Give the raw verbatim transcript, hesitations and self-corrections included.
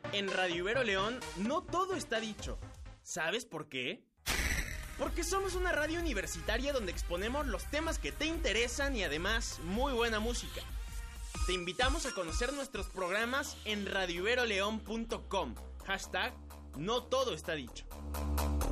En Radio Ibero León no todo está dicho. ¿Sabes por qué? Porque somos una radio universitaria donde exponemos los temas que te interesan y además muy buena música. Te invitamos a conocer nuestros programas en radio ibero león punto com. Hashtag no todo está dicho.